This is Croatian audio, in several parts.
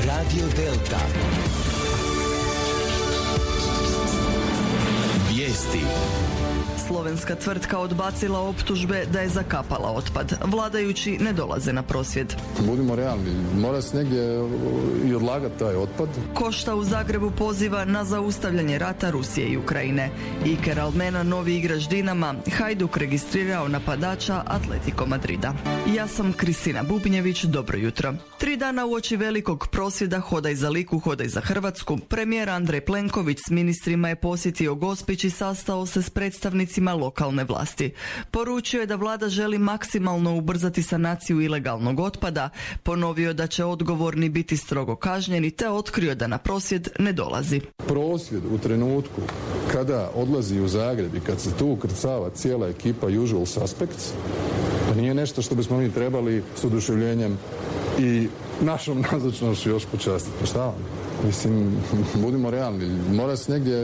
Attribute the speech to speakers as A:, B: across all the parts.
A: Radio Delta. Vijesti.
B: Slovenska tvrtka odbacila optužbe da je zakapala otpad. Vladajući ne dolaze na prosvjed.
C: Budimo realni, mora se negdje i odlagati taj otpad.
B: Košta u Zagrebu poziva na zaustavljanje rata Rusije i Ukrajine. Iker Almena, novi igrač Dinama, Hajduk registrirao napadača Atletico Madrida. Ja sam Kristina Bubnjević, dobro jutro. 3 dana uoči velikog prosvjeda Hodaj za Liku, hodaj za Hrvatsku, premijer Andrej Plenković s ministrima je posjetio Gospić i sastao se s predstavnicima lokalne vlasti. Poručio je da vlada želi maksimalno ubrzati sanaciju ilegalnog otpada, ponovio da će odgovorni biti strogo kažnjeni te otkrio da na prosvjed ne dolazi.
C: Prosvjed u trenutku kada odlazi u Zagreb i kad se tu ukrcava cijela ekipa usual suspects, pa nije nešto što bismo mi trebali s oduševljenjem i našom nazočnošću još počastiti. Pa šta vam? Mislim, budimo realni, mora se negdje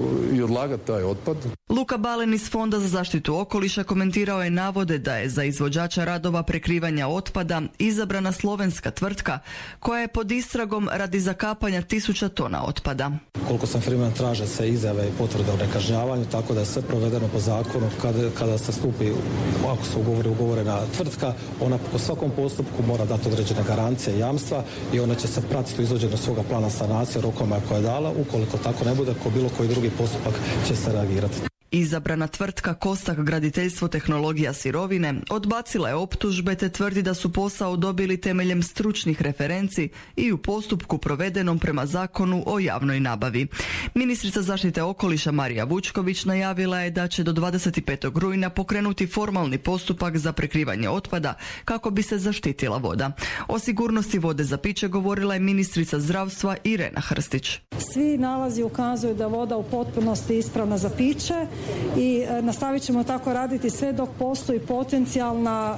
C: i odlagati taj otpad.
B: Luka Balen iz Fonda za zaštitu okoliša komentirao je navode da je za izvođača radova prekrivanja otpada izabrana slovenska tvrtka koja je pod istragom radi zakapanja 1000 tona otpada.
D: Koliko sam vremena traže se izjave i potvrde o nekažnjavanju, tako da je sve provedeno po zakonu. Kada se stupi, ako se ugovorena tvrtka, ona po svakom postupku mora dati određene garancije i jamstva i ona će se pratiti u izvođenju svoga plana sanacije rokoma koja je dala. Ukoliko tako ne bude, ko bilo koji drugi postupak će se reagirati.
B: Izabrana tvrtka Kostak graditeljstvo tehnologija sirovine odbacila je optužbe te tvrdi da su posao dobili temeljem stručnih referenci i u postupku provedenom prema zakonu o javnoj nabavi. Ministrica zaštite okoliša Marija Vučković najavila je da će do 25. rujna pokrenuti formalni postupak za prekrivanje otpada kako bi se zaštitila voda. O sigurnosti vode za piće govorila je ministrica zdravstva Irena Hrstić.
E: Svi nalazi ukazuju da je voda u potpunosti ispravna za piće i nastavit ćemo tako raditi sve dok postoji potencijalna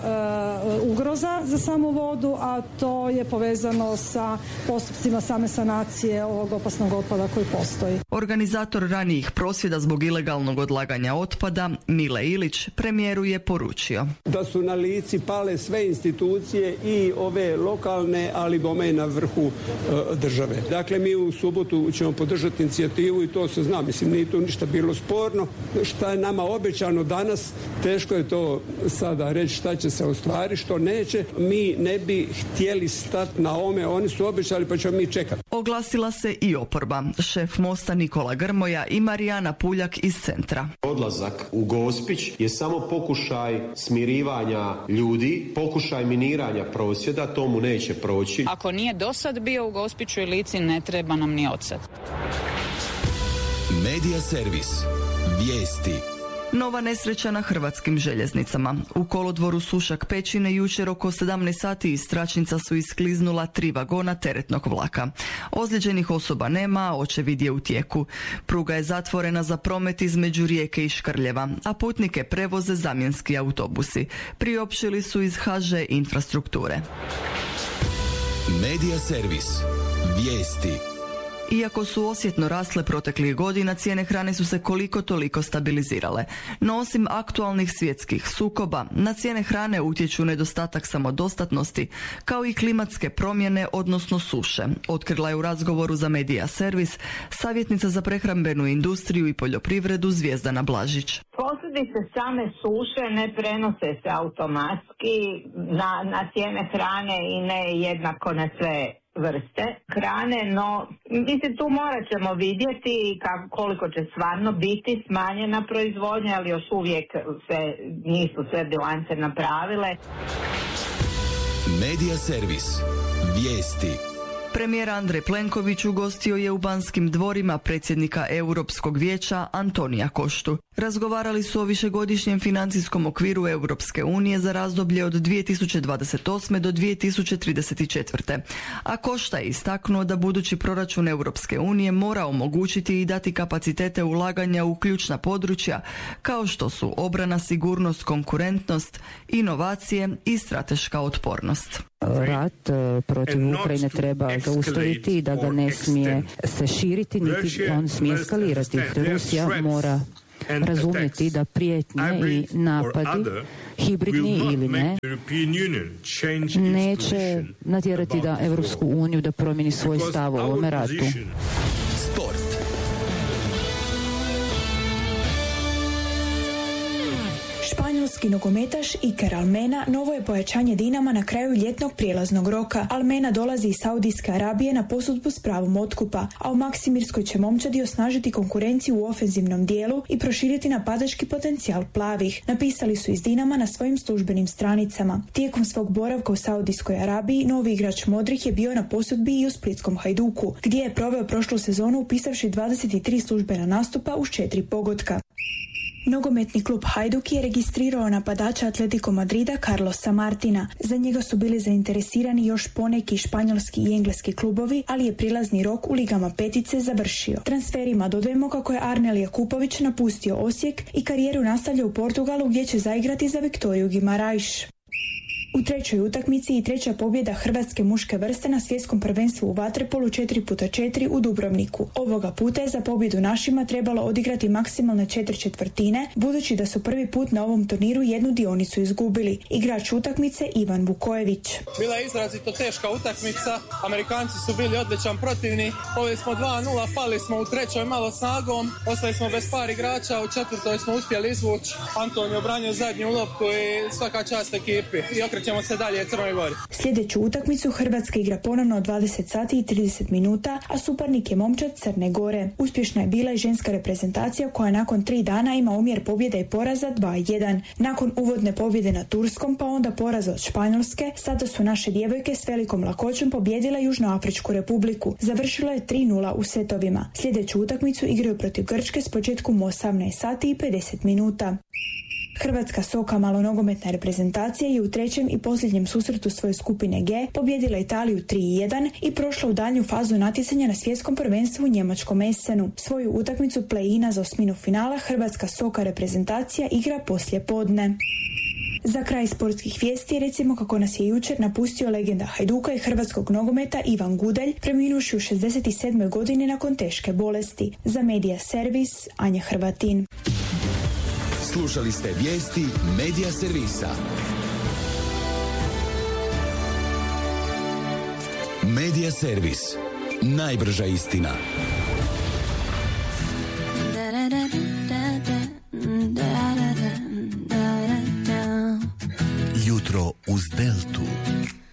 E: ugroza za samu vodu, a to je povezano sa postupcima same sanacije ovog opasnog otpada koji postoji.
B: Organizator ranijih prosvjeda zbog ilegalnog odlaganja otpada, Mile Ilić, premijeru je poručio
F: da su na Lici pale sve institucije i ove lokalne, ali bome i na vrhu države. Dakle, mi u subotu ćemo podržati inicijativu i to se zna, mislim, nije tu ništa bilo sporno. Šta je nama obećano danas, teško je to sada reći šta će se ostvariti, što neće. Mi ne bi htjeli stati na ome, oni su obećali pa ćemo mi čekati.
B: Oglasila se i oporba. Šef Mosta Nikola Grmoja i Marijana Puljak iz Centra.
G: Odlazak u Gospić je samo pokušaj smirivanja ljudi, pokušaj miniranja prosvjeda, tomu neće proći.
H: Ako nije dosad bio u Gospiću i Lici, ne treba nam ni odsad.
A: Medija servis. Vijesti.
B: Nova nesreća na hrvatskim željeznicama. U kolodvoru Sušak Pećine jučer oko 17 sati iz tračnica su iskliznula 3 vagona teretnog vlaka. Ozlijeđenih osoba nema, a očevid je u tijeku. Pruga je zatvorena za promet između Rijeke i Škrljeva, a putnike prevoze zamjenski autobusi. Priopćili su iz HŽ Infrastrukture.
A: Medija servis. Vijesti.
B: Iako su osjetno rasle proteklih godina, cijene hrane su se koliko toliko stabilizirale. No osim aktualnih svjetskih sukoba, na cijene hrane utječu nedostatak samodostatnosti, kao i klimatske promjene, odnosno suše, otkrila je u razgovoru za Medija servis savjetnica za prehrambenu industriju i poljoprivredu Zvijezdana Blažić.
I: Posljedice same suše ne prenose se automatski na cijene hrane i ne jednako na sve vrste hrane, no mislim tu morat ćemo vidjeti koliko će stvarno biti smanjena proizvodnja, ali još uvijek nisu sve bilance napravile.
A: Medija servis. Vijesti.
B: Premijer Andrej Plenković ugostio je u Banskim dvorima predsjednika Europskog vijeća Antonija Koštu. Razgovarali su o višegodišnjem financijskom okviru Europske unije za razdoblje od 2028. do 2034. A Košta je istaknuo da budući proračun Europske unije mora omogućiti i dati kapacitete ulaganja u ključna područja kao što su obrana, sigurnost, konkurentnost, inovacije i strateška otpornost.
J: Rat protiv Ukrajine treba zaustaviti i da ga ne smije se širiti, niti on smije eskalirati. Rusija mora razumjeti da prijetnje i napadi hibridni ili ne, neće natjerati da Europsku uniju da promijeni svoj stav o ovome ratu.
A: Sport.
K: Španjolski nogometaš Iker Almena novo je pojačanje Dinama na kraju ljetnog prijelaznog roka. Almena dolazi iz Saudijske Arabije na posudbu s pravom otkupa, a u Maksimirskoj će momčadi osnažiti konkurenciju u ofenzivnom dijelu i proširiti napadački potencijal plavih, napisali su iz Dinama na svojim službenim stranicama. Tijekom svog boravka u Saudijskoj Arabiji novi igrač Modrić je bio na posudbi i u splitskom Hajduku, gdje je proveo prošlu sezonu upisavši 23 službena nastupa uz 4 pogotka. Nogometni klub Hajduk je registrirao napadača Atletico Madrida Carlosa Martina. Za njega su bili zainteresirani još poneki španjolski i engleski klubovi, ali je prilazni rok u ligama petice završio. Transferima dodajemo kako je Arnel Jakupović napustio Osijek i karijeru nastavlja u Portugalu gdje će zaigrati za Viktoriju Guimarães. U trećoj utakmici i treća pobjeda hrvatske muške vrste na svjetskom prvenstvu u vaterpolu 4x4 u Dubrovniku. Ovoga puta je za pobjedu našima trebalo odigrati maksimalne 4/4, budući da su prvi put na ovom turniru jednu dionicu izgubili. Igrač utakmice Ivan Vukojević.
L: Bila je izrazito teška utakmica, Amerikanci su bili odličan protivnik, poveli smo 2-0, pali smo u trećoj malo snagom, ostali smo bez par igrača, u četvrtoj smo uspjeli izvući, Antonio obranio zadnju loptu i svaka čast ekipi i okrećemo se dalje Crnoj Gori.
K: Sljedeću utakmicu Hrvatska igra ponovno od 20 sati i 30 minuta, a suparnik je momčad Crne Gore. Uspješna je bila i ženska reprezentacija koja nakon 3 dana ima omjer pobjeda i poraza 2-1. Nakon uvodne pobjede na Turskom pa onda poraza od Španjolske, sada su naše djevojke s velikom lakoćom pobijedile Južnoafričku Republiku. Završilo je 3-0 u setovima. Sljedeću utakmicu igraju protiv Grčke s početkom u 18 sati i 50 minuta. Hrvatska soka malonogometna reprezentacija je u trećem i posljednjem susretu svoje skupine G pobijedila Italiju 3-1 i prošla u daljnju fazu natjecanja na svjetskom prvenstvu u njemačkom Essenu. Svoju utakmicu play-ina za osminu finala Hrvatska soka reprezentacija igra poslije podne. Za kraj sportskih vijesti recimo kako nas je jučer napustio legenda Hajduka i hrvatskog nogometa Ivan Gudelj, preminuši u 67. godini nakon teške bolesti. Za Medija Servis, Anja Hrvatin.
A: Slušali ste vijesti Medija Servisa. Medija Servis. Najbrža istina.